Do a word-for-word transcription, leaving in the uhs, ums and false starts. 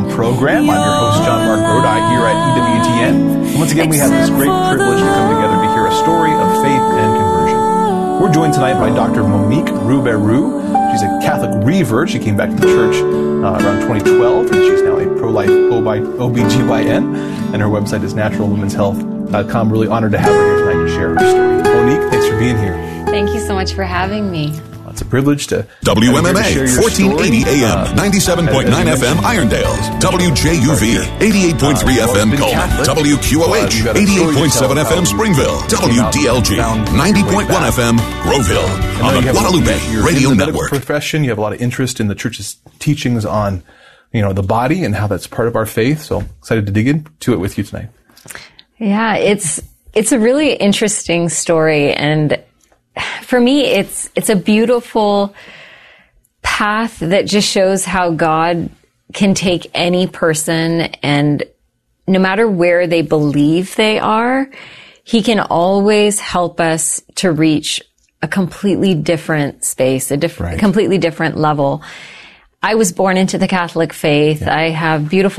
Film program. I'm your host, John Mark Grodi, here at E W T N. And once again, we have this great privilege to come together to hear a story of faith and conversion. We're joined tonight by Doctor Monique Roubeyrou. She's a Catholic revert. She came back to the church uh, around twenty twelve, and she's now a pro-life O B G Y N, and her website is natural women's health dot com. Really honored to have her here tonight to share her story. Monique, thanks for being here. Thank you so much for having me. Well, it's a privilege to W M M A, fourteen eighty A M, uh, ninety-seven point nine F M Irondale, W J U V, eighty-eight point three F M Coleman, W Q O H, eighty-eight point seven F M Springville, W D L G, ninety point one F M Groveville, on the Guadalupe Radio in the Network. Profession, you have a lot of interest in the church's teachings on, you know, the body and how that's part of our faith. So excited to dig into it with you tonight. Yeah, it's it's a really interesting story, and for me, it's it's a beautiful path that just shows how God can take any person, and no matter where they believe they are, He can always help us to reach a completely different space, a different, right. completely different level. I was born into the Catholic faith. Yeah. I have beautiful